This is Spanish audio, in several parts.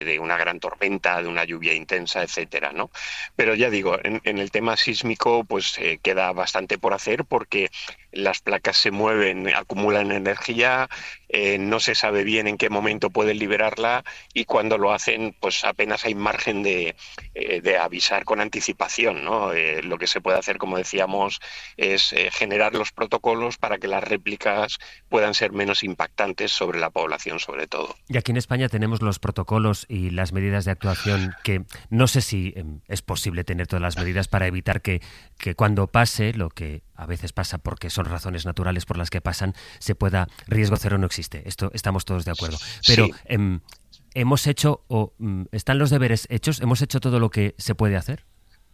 de una gran tormenta, de una lluvia intensa, etcétera, ¿no? Pero ya digo, en el tema sísmico, pues queda bastante por hacer porque las placas se mueven, acumulan energía, no se sabe bien en qué momento pueden liberarla y cuando lo hacen, pues apenas hay margen de avisar con anticipación, ¿no? Lo que se puede hacer, como decíamos, es generar los protocolos para que las réplicas puedan ser menos impactantes sobre la población, sobre todo. Y aquí en España tenemos los protocolos y las medidas de actuación que no sé si es posible tener todas las medidas para evitar que cuando pase lo que a veces pasa porque son razones naturales por las que pasan, se pueda, riesgo cero no existe. Esto estamos todos de acuerdo. Pero Sí. hemos hecho, ¿están los deberes hechos? ¿Hemos hecho todo lo que se puede hacer?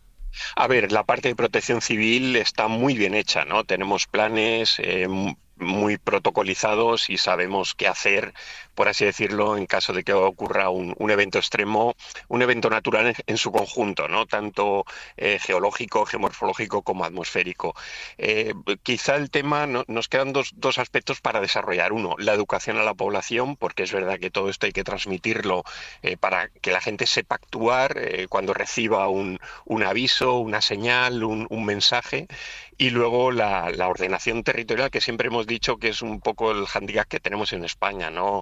A ver, la parte de protección civil está muy bien hecha, ¿no? Tenemos planes muy protocolizados y sabemos qué hacer, por así decirlo, en caso de que ocurra un evento extremo, un evento natural en su conjunto, ¿no? Tanto geológico, geomorfológico como atmosférico. Quizá el tema, nos quedan dos aspectos para desarrollar. Uno, la educación a la población, porque es verdad que todo esto hay que transmitirlo para que la gente sepa actuar cuando reciba un aviso, una señal, un mensaje. Y luego la ordenación territorial, que siempre hemos dicho que es un poco el hándicap que tenemos en España, ¿no?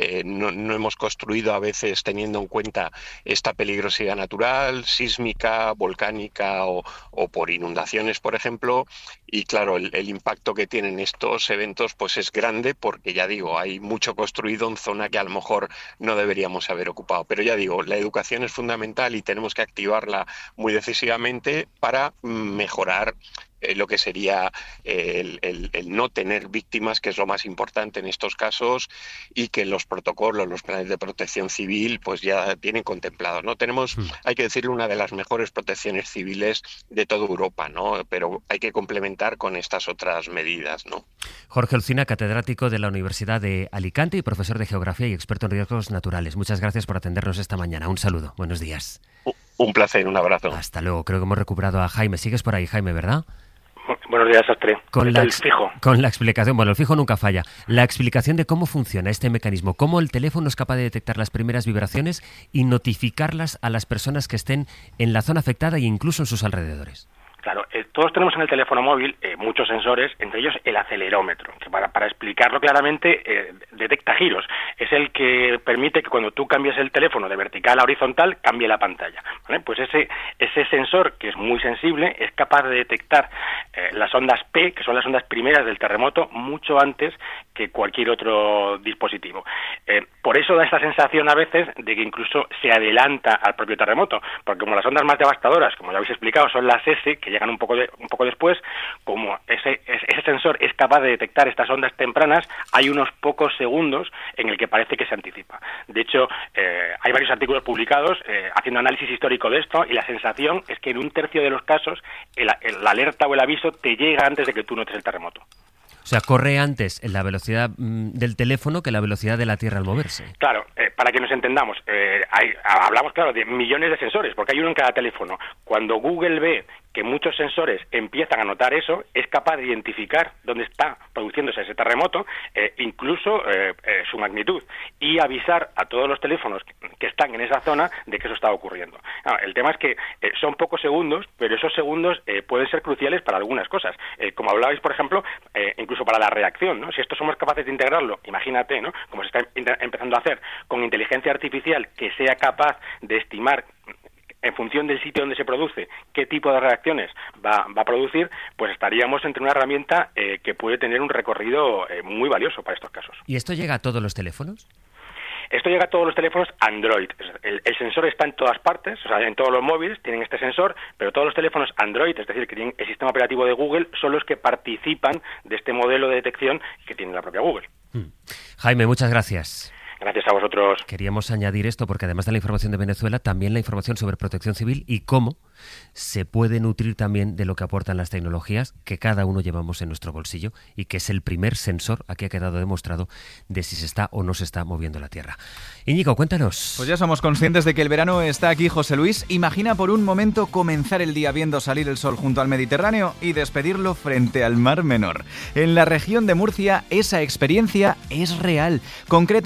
No hemos construido a veces teniendo en cuenta esta peligrosidad natural, sísmica, volcánica o por inundaciones, por ejemplo. Y claro, el impacto que tienen estos eventos pues es grande porque, ya digo, hay mucho construido en zona que a lo mejor no deberíamos haber ocupado. Pero ya digo, la educación es fundamental y tenemos que activarla muy decisivamente para mejorar lo que sería el no tener víctimas, que es lo más importante en estos casos, y que los protocolos, los planes de protección civil, pues ya tienen contemplado, ¿no? Tenemos, hay que decirlo, una de las mejores protecciones civiles de toda Europa, ¿no? Pero hay que complementar con estas otras medidas, ¿no? Jorge Olcina, catedrático de la Universidad de Alicante y profesor de Geografía y experto en riesgos naturales. Muchas gracias por atendernos esta mañana. Un saludo. Buenos días. Un placer, un abrazo. Hasta luego. Creo que hemos recuperado a Jaime. Sigues por ahí, Jaime, ¿verdad? Buenos días, Sastre. Con el fijo. Con la explicación, bueno, el fijo nunca falla. La explicación de cómo funciona este mecanismo, cómo el teléfono es capaz de detectar las primeras vibraciones y notificarlas a las personas que estén en la zona afectada e incluso en sus alrededores. Claro, todos tenemos en el teléfono móvil muchos sensores, entre ellos el acelerómetro, que para explicarlo claramente detecta giros. Es el que permite que cuando tú cambies el teléfono de vertical a horizontal, cambie la pantalla, ¿vale? Pues ese sensor, que es muy sensible, es capaz de detectar las ondas P, que son las ondas primeras del terremoto, mucho antes que cualquier otro dispositivo. Por eso da esta sensación a veces de que incluso se adelanta al propio terremoto, porque como las ondas más devastadoras, como ya habéis explicado, son las S, que llegan un poco después, como ese sensor es capaz de detectar estas ondas tempranas, hay unos pocos segundos en el que parece que se anticipa. De hecho, hay varios artículos publicados haciendo análisis histórico de esto, y la sensación es que en un tercio de los casos la alerta o el aviso te llega antes de que tú notes el terremoto. O sea, corre antes en la velocidad del teléfono que la velocidad de la Tierra al moverse. Claro, para que nos entendamos, hablamos, claro, de millones de sensores, porque hay uno en cada teléfono. Cuando Google ve que muchos sensores empiezan a notar eso, es capaz de identificar dónde está produciéndose ese terremoto, incluso su magnitud, y avisar a todos los teléfonos que están en esa zona de que eso está ocurriendo. El tema es que son pocos segundos, pero esos segundos pueden ser cruciales para algunas cosas. Como hablabais, por ejemplo, incluso para la reacción, ¿no? Si esto somos capaces de integrarlo, imagínate, ¿no? Como se está empezando a hacer con inteligencia artificial, que sea capaz de estimar en función del sitio donde se produce, qué tipo de reacciones va a producir, pues estaríamos entre una herramienta que puede tener un recorrido muy valioso para estos casos. ¿Y esto llega a todos los teléfonos? Esto llega a todos los teléfonos Android. El sensor está en todas partes, o sea, en todos los móviles tienen este sensor, pero todos los teléfonos Android, es decir, que tienen el sistema operativo de Google, son los que participan de este modelo de detección que tiene la propia Google. Jaime, muchas gracias. Gracias a vosotros. Queríamos añadir esto porque además de la información de Venezuela, también la información sobre protección civil y cómo se puede nutrir también de lo que aportan las tecnologías que cada uno llevamos en nuestro bolsillo y que es el primer sensor, aquí ha quedado demostrado, de si se está o no se está moviendo la Tierra. Íñigo, cuéntanos. Pues ya somos conscientes de que el verano está aquí, José Luis. Imagina por un momento comenzar el día viendo salir el sol junto al Mediterráneo y despedirlo frente al Mar Menor. En la región de Murcia esa experiencia es real, concretamente en las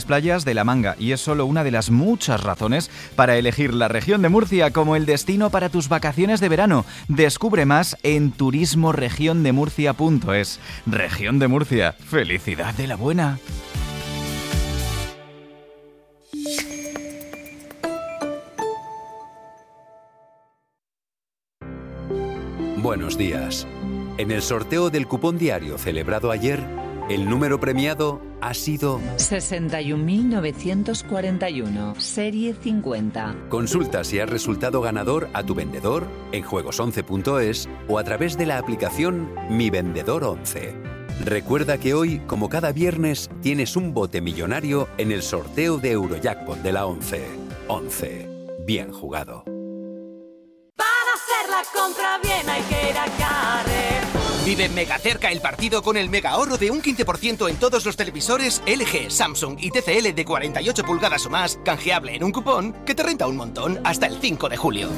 playas de La Manga y es solo una de las muchas razones para elegir la región de Murcia como el destino para tus vacaciones de verano. Descubre más en turismoregiondemurcia.es. Región de Murcia, felicidad de la buena. Buenos días. En el sorteo del cupón diario celebrado ayer, el número premiado ha sido 61.941, serie 50. Consulta si has resultado ganador a tu vendedor en juegos11.es o a través de la aplicación Mi Vendedor 11. Recuerda que hoy, como cada viernes, tienes un bote millonario en el sorteo de Eurojackpot de la 11. 11. Bien jugado. La compra bien hay que ir a Carrer. Vive mega cerca el partido con el mega ahorro de un 15% en todos los televisores LG, Samsung y TCL de 48 pulgadas o más, canjeable en un cupón que te renta un montón hasta el 5 de julio.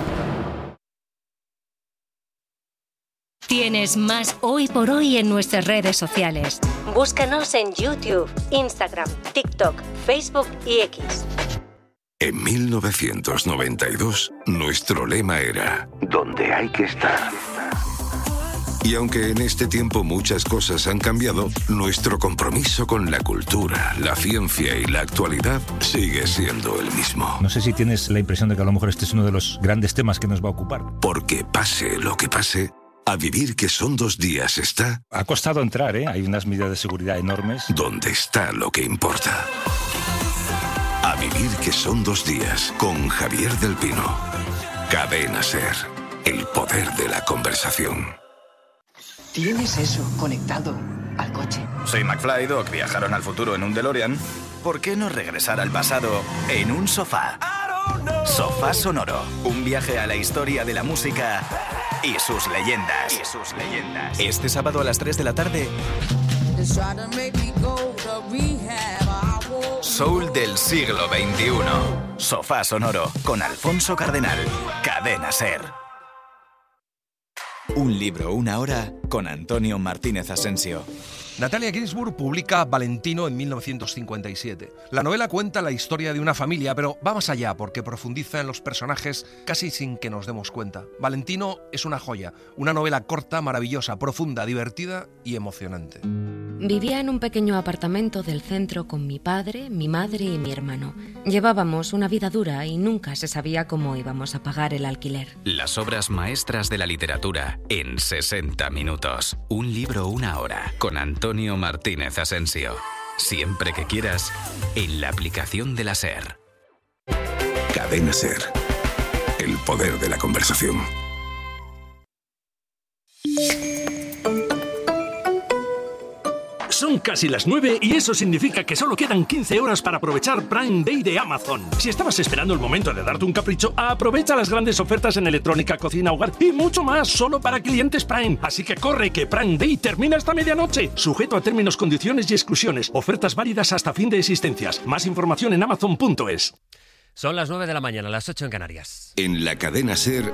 Tienes más Hoy por Hoy en nuestras redes sociales. Búscanos en YouTube, Instagram, TikTok, Facebook y X. En 1992, nuestro lema era «Donde hay que estar». Y aunque en este tiempo muchas cosas han cambiado, nuestro compromiso con la cultura, la ciencia y la actualidad sigue siendo el mismo. No sé si tienes la impresión de que a lo mejor este es uno de los grandes temas que nos va a ocupar. Porque pase lo que pase, a vivir que son 2 días está... Ha costado entrar, ¿eh? Hay unas medidas de seguridad enormes. Donde está lo que importa. A vivir que son 2 días, con Javier del Pino. Cadena SER, el poder de la conversación. ¿Tienes eso conectado al coche? Soy McFly, Doc, viajaron al futuro en un DeLorean. ¿Por qué no regresar al pasado en un sofá? Sofá Sonoro, un viaje a la historia de la música y sus leyendas. Este sábado a las 3 de la tarde... Soul del siglo XXI. Sofá Sonoro con Alfonso Cardenal. Cadena SER. Un libro, una hora con Antonio Martínez Asensio. Natalia Ginzburg publica Valentino en 1957. La novela cuenta la historia de una familia, pero va más allá porque profundiza en los personajes casi sin que nos demos cuenta. Valentino es una joya, una novela corta, maravillosa, profunda, divertida y emocionante. Vivía en un pequeño apartamento del centro con mi padre, mi madre y mi hermano. Llevábamos una vida dura y nunca se sabía cómo íbamos a pagar el alquiler. Las obras maestras de la literatura en 60 minutos. Un libro, una hora, con Antonio Martínez Asensio. Siempre que quieras, en la aplicación de la SER. Cadena SER, el poder de la conversación. Son casi las 9 y eso significa que solo quedan 15 horas para aprovechar Prime Day de Amazon. Si estabas esperando el momento de darte un capricho, aprovecha las grandes ofertas en electrónica, cocina, hogar y mucho más solo para clientes Prime. Así que corre, que Prime Day termina esta medianoche. Sujeto a términos, condiciones y exclusiones. Ofertas válidas hasta fin de existencias. Más información en Amazon.es. Son las 9 de la mañana, las 8 en Canarias. En la Cadena SER,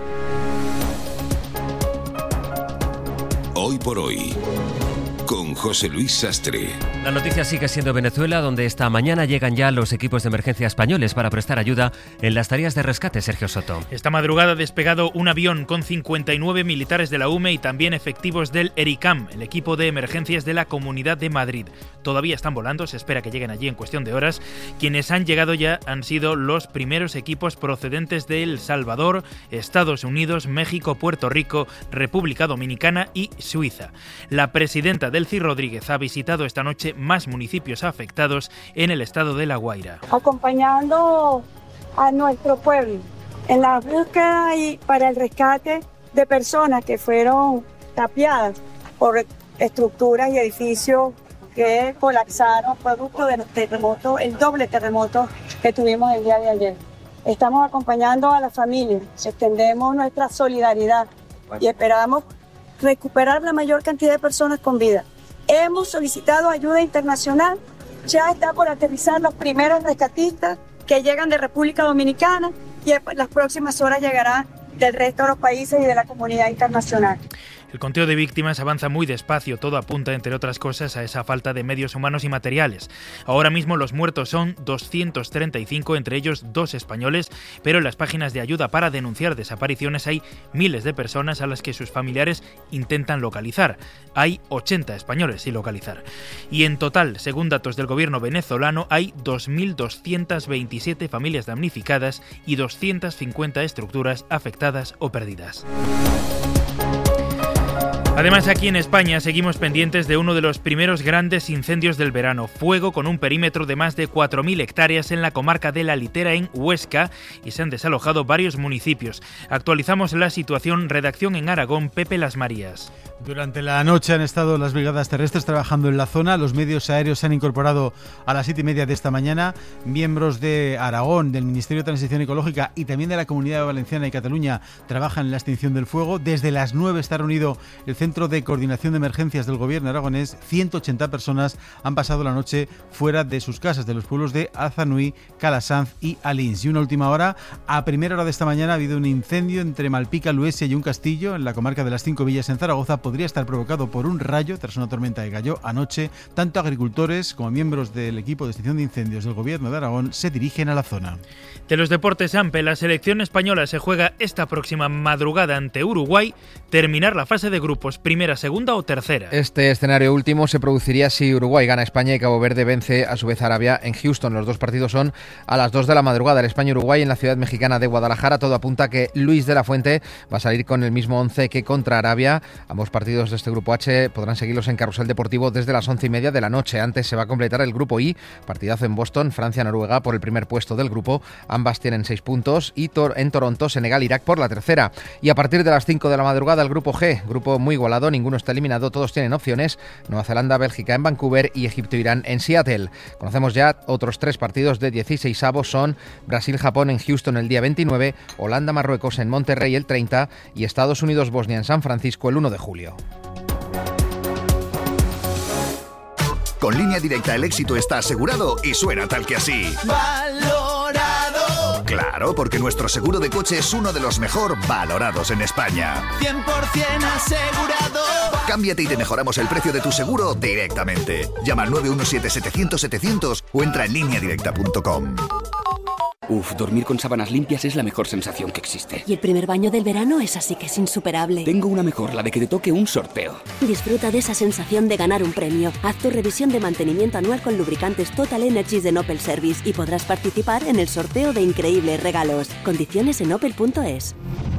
Hoy por Hoy, con José Luis Sastre. La noticia sigue siendo Venezuela, donde esta mañana llegan ya los equipos de emergencia españoles para prestar ayuda en las tareas de rescate. Sergio Soto. Esta madrugada ha despegado un avión con 59 militares de la UME y también efectivos del ERICAM, el equipo de emergencias de la Comunidad de Madrid. Todavía están volando, se espera que lleguen allí en cuestión de horas. Quienes han llegado ya han sido los primeros equipos procedentes de El Salvador, Estados Unidos, México, Puerto Rico, República Dominicana y Suiza. La presidenta Delcy Rodríguez ha visitado esta noche más municipios afectados en el estado de La Guaira. Acompañando a nuestro pueblo en la búsqueda y para el rescate de personas que fueron tapiadas por estructuras y edificios que colapsaron producto del terremoto, el doble terremoto que tuvimos el día de ayer. Estamos acompañando a las familias, extendemos nuestra solidaridad y esperamos recuperar la mayor cantidad de personas con vida. Hemos solicitado ayuda internacional, ya está por aterrizar los primeros rescatistas que llegan de República Dominicana y en las próximas horas llegarán del resto de los países y de la comunidad internacional. El conteo de víctimas avanza muy despacio, todo apunta, entre otras cosas, a esa falta de medios humanos y materiales. Ahora mismo los muertos son 235, entre ellos 2 españoles, pero en las páginas de ayuda para denunciar desapariciones hay miles de personas a las que sus familiares intentan localizar. Hay 80 españoles sin localizar. Y en total, según datos del gobierno venezolano, hay 2.227 familias damnificadas y 250 estructuras afectadas o perdidas. Además, aquí en España seguimos pendientes de uno de los primeros grandes incendios del verano. Fuego con un perímetro de más de 4.000 hectáreas en la comarca de La Litera, en Huesca, y se han desalojado varios municipios. Actualizamos la situación. Redacción en Aragón, Pepe Las Marías. Durante la noche han estado las brigadas terrestres trabajando en la zona. Los medios aéreos se han incorporado a las 7:30 de esta mañana. Miembros de Aragón, del Ministerio de Transición Ecológica y también de la Comunidad Valenciana y Cataluña trabajan en la extinción del fuego. Desde las 9 está reunido el Centro de Coordinación de Emergencias del Gobierno aragonés. 180 personas han pasado la noche fuera de sus casas, de los pueblos de Azanui, Calasanz y Alins. Y una última hora, a primera hora de esta mañana ha habido un incendio entre Malpica, Luesia y un castillo en la comarca de las 5 Villas en Zaragoza. Podría estar provocado por un rayo tras una tormenta que cayó anoche. Tanto agricultores como miembros del equipo de extinción de incendios del Gobierno de Aragón se dirigen a la zona. De los deportes, Ampe, la selección española se juega esta próxima madrugada ante Uruguay, terminar la fase de grupos, primera, segunda o tercera. Este escenario último se produciría si Uruguay gana a España y Cabo Verde vence a su vez a Arabia en Houston. Los dos partidos son a las 2 de la madrugada. El España-Uruguay en la ciudad mexicana de Guadalajara. Todo apunta a que Luis de la Fuente va a salir con el mismo 11 que contra Arabia. Ambos partidos de este grupo H podrán seguirlos en Carrusel Deportivo desde las 11:30 de la noche. Antes se va a completar el grupo I, partidazo en Boston, Francia-Noruega por el primer puesto del grupo. Ambas tienen 6 puntos y en Toronto, Senegal-Irak por la tercera. Y a partir de las 5 de la madrugada el grupo G, grupo muy igualado, ninguno está eliminado, todos tienen opciones. Nueva Zelanda, Bélgica en Vancouver y Egipto-Irán en Seattle. Conocemos ya otros 3 partidos de 16avos, son Brasil-Japón en Houston el día 29, Holanda-Marruecos en Monterrey el 30 y Estados Unidos-Bosnia en San Francisco el 1 de julio. Con Línea Directa el éxito está asegurado y suena tal que así. ¡Valorado! Claro, porque nuestro seguro de coche es uno de los mejor valorados en España. 100% asegurado. Cámbiate y te mejoramos el precio de tu seguro directamente. Llama al 917-700-700 o entra en lineadirecta.com. Uf, dormir con sábanas limpias es la mejor sensación que existe. Y el primer baño del verano es así que es insuperable. Tengo una mejor, la de que te toque un sorteo. Disfruta de esa sensación de ganar un premio. Haz tu revisión de mantenimiento anual con lubricantes Total Energies de Opel Service y podrás participar en el sorteo de increíbles regalos. Condiciones en opel.es.